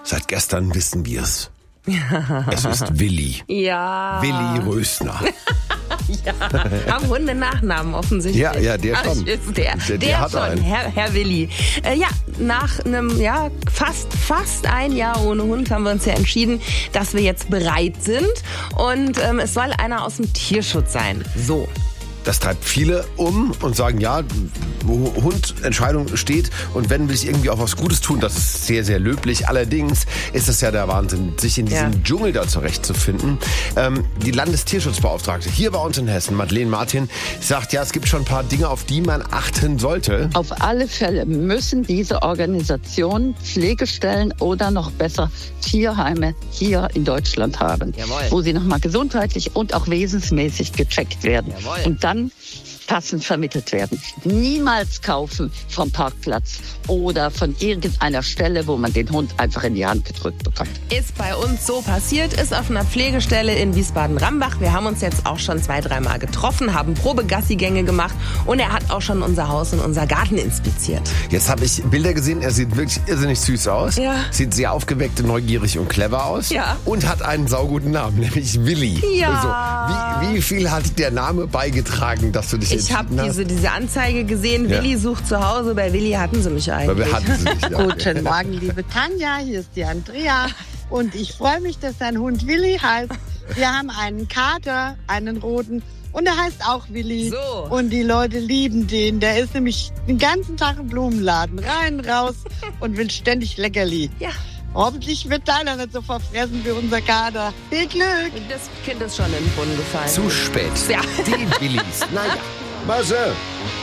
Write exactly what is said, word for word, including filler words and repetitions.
Seit gestern wissen wir's. Es ist Willi. Ja. Willi Rösner. Ja, haben Hunde Nachnamen offensichtlich. Ja, ja, der schon. Ach, ist der, der, der, der hat schon, einen. Herr, Herr Willi. Äh, ja, nach einem, ja, fast, fast ein Jahr ohne Hund haben wir uns ja entschieden, dass wir jetzt bereit sind. Und ähm, es soll einer aus dem Tierschutz sein. So. Das treibt viele um und sagen, ja, Hundentscheidung steht und wenn will ich irgendwie auch was Gutes tun, das ist sehr, sehr löblich. Allerdings ist es ja der Wahnsinn, sich in diesem ja. Dschungel da zurechtzufinden. Ähm, die Landestierschutzbeauftragte hier bei uns in Hessen, Madeleine Martin, sagt, ja, es gibt schon ein paar Dinge, auf die man achten sollte. Auf alle Fälle müssen diese Organisationen Pflegestellen oder noch besser Tierheime hier in Deutschland haben, Jawohl. wo sie nochmal gesundheitlich und auch wesensmäßig gecheckt werden. Jawohl. Und dann passend vermittelt werden. Niemals kaufen vom Parkplatz oder von irgendeiner Stelle, wo man den Hund einfach in die Hand gedrückt bekommt. Ist bei uns so passiert, ist auf einer Pflegestelle in Wiesbaden-Rambach. Wir haben uns jetzt auch schon zwei, dreimal getroffen, haben Probegassigänge gemacht und er hat auch schon unser Haus und unser Garten inspiziert. Jetzt habe ich Bilder gesehen, er sieht wirklich irrsinnig süß aus. Ja. Sieht sehr aufgeweckt, neugierig und clever aus. Ja. Und hat einen sauguten Namen, nämlich Willi. Ja. Also, wie, wie viel hat der Name beigetragen, dass du dich Ich habe entschieden hast? diese, diese Anzeige gesehen, Ja. Willi sucht zu Hause. Bei Willi hatten sie mich eigentlich. Weil wir hatten sie nicht. Ja. Guten Morgen, liebe Tanja, hier ist die Andrea und ich freue mich, dass dein Hund Willi heißt. Wir haben einen Kater, einen roten und er heißt auch Willi. So. Und die Leute lieben den. Der ist nämlich den ganzen Tag im Blumenladen, rein, raus und will ständig Leckerli. Ja. Hoffentlich wird deiner nicht so verfressen wie unser Kater. Viel Glück! Das Kind ist schon in den Brunnen gefallen. Zu spät. Ja. Die Willis. Naja. Marcel.